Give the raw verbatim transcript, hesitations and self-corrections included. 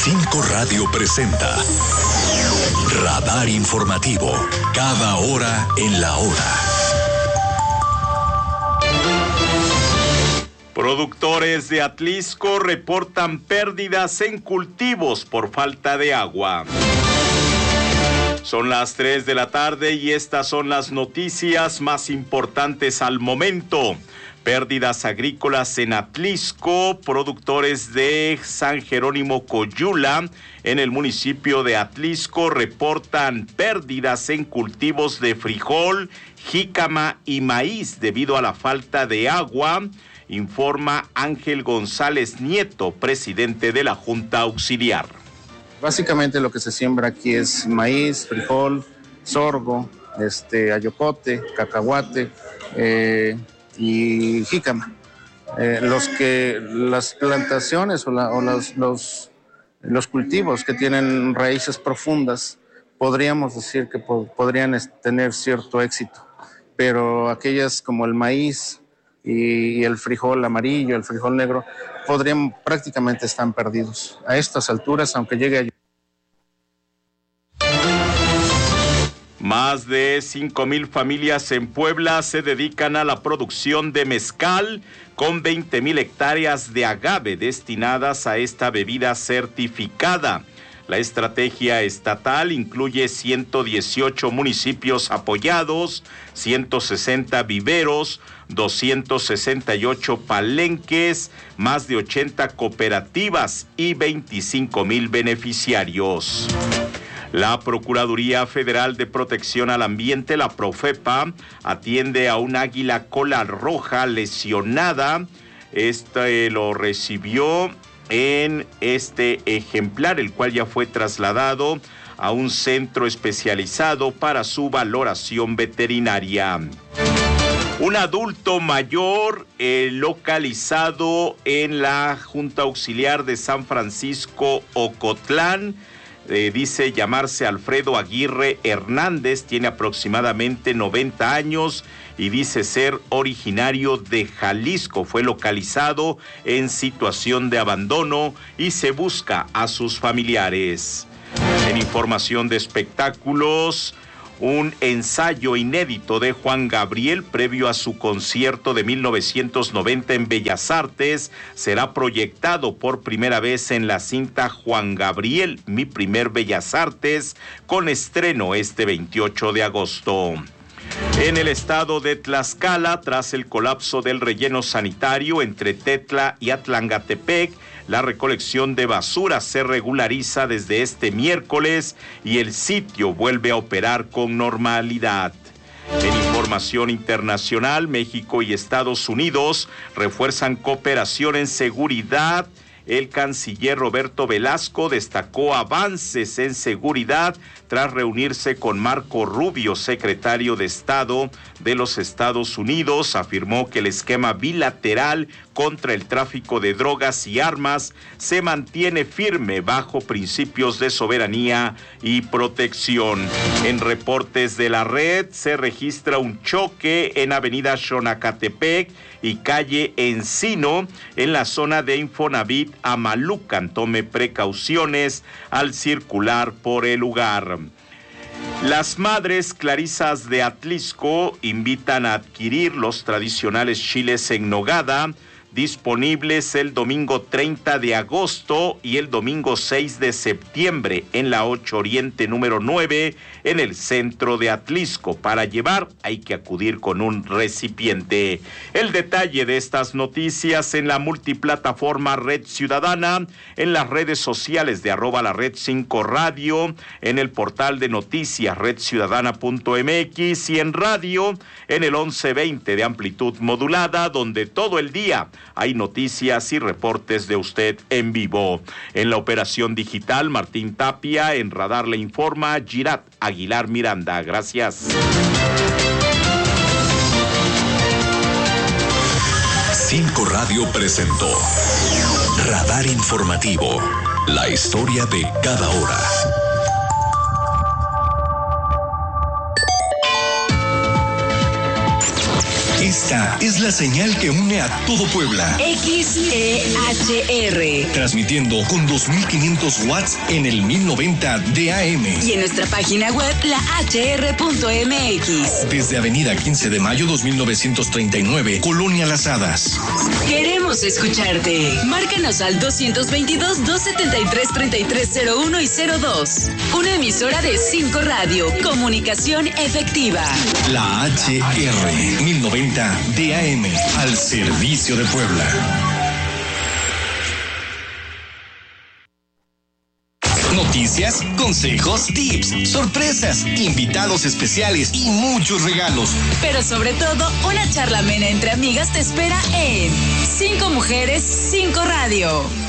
Cinco Radio presenta Radar Informativo, cada hora en la hora. Productores de Atlixco reportan pérdidas en cultivos por falta de agua. Son las tres de la tarde y estas son las noticias más importantes al momento. Pérdidas agrícolas en Atlixco. Productores de San Jerónimo Coyula, en el municipio de Atlixco, reportan pérdidas en cultivos de frijol, jícama y maíz debido a la falta de agua, informa Ángel González Nieto, presidente de la Junta Auxiliar. Básicamente lo que se siembra aquí es maíz, frijol, sorgo, este, ayocote, cacahuate, eh, y jícama. Eh, los que las plantaciones o, la, o los, los, los cultivos que tienen raíces profundas, podríamos decir que po- podrían tener cierto éxito, pero aquellas como el maíz y, y el frijol amarillo, el frijol negro, podrían prácticamente están perdidos. A estas alturas, aunque llegue a Más de cinco mil familias en Puebla se dedican a la producción de mezcal, con veinte mil hectáreas de agave destinadas a esta bebida certificada. La estrategia estatal incluye ciento dieciocho municipios apoyados, ciento sesenta viveros, doscientos sesenta y ocho palenques, más de ochenta cooperativas y veinticinco mil beneficiarios. La Procuraduría Federal de Protección al Ambiente, la Profepa, atiende a un águila cola roja lesionada. Este lo recibió en este ejemplar, el cual ya fue trasladado a un centro especializado para su valoración veterinaria. Un adulto mayor eh, localizado en la Junta Auxiliar de San Francisco Ocotlán, Eh, dice llamarse Alfredo Aguirre Hernández, tiene aproximadamente noventa años y dice ser originario de Jalisco. Fue localizado en situación de abandono y se busca a sus familiares. En información de espectáculos, un ensayo inédito de Juan Gabriel previo a su concierto de mil novecientos noventa en Bellas Artes será proyectado por primera vez en la cinta Juan Gabriel, mi primer Bellas Artes, con estreno este veintiocho de agosto. En el estado de Tlaxcala, tras el colapso del relleno sanitario entre Tetla y Atlangatepec, la recolección de basura se regulariza desde este miércoles y el sitio vuelve a operar con normalidad. En información internacional, México y Estados Unidos refuerzan cooperación en seguridad. El canciller Roberto Velasco destacó avances en seguridad tras reunirse con Marco Rubio, secretario de Estado de los Estados Unidos. Afirmó que el esquema bilateral contra el tráfico de drogas y armas se mantiene firme bajo principios de soberanía y protección. En reportes de la red se registra un choque en avenida Xonacatepec y calle Encino en la zona de Infonavit Amalucan. Tome precauciones al circular por el lugar. Las madres clarisas de Atlixco invitan a adquirir los tradicionales chiles en nogada, disponibles el domingo treinta de agosto y el domingo seis de septiembre en la ocho Oriente número nueve en el centro de Atlixco. Para llevar hay que acudir con un recipiente. El detalle de estas noticias en la multiplataforma Red Ciudadana, en las redes sociales de arroba la red cinco radio, en el portal de noticias red ciudadana punto m x y en radio en el once veinte de amplitud modulada, donde todo el día hay noticias y reportes de usted en vivo. En la operación digital, Martín Tapia. En Radar le informa Girat Aguilar Miranda. Gracias. Cinco Radio presentó Radar Informativo, la historia de cada hora. Esta es la señal que une a todo Puebla. X E H R. Transmitiendo con dos mil quinientos watts en el mil noventa de A M. Y en nuestra página web, la h r punto m x. Desde Avenida quince de mayo dos mil novecientos treinta y nueve, Colonia Las Hadas. Queremos escucharte. Márcanos al doscientos veintidós, doscientos setenta y tres, treinta y tres cero uno y cero dos. Una emisora de cinco Radio. Comunicación efectiva. La H R mil noventa de A M. Al servicio de Puebla. Noticias, consejos, tips, sorpresas, invitados especiales y muchos regalos. Pero sobre todo, una charla amena entre amigas te espera en Cinco Mujeres, Cinco Radio.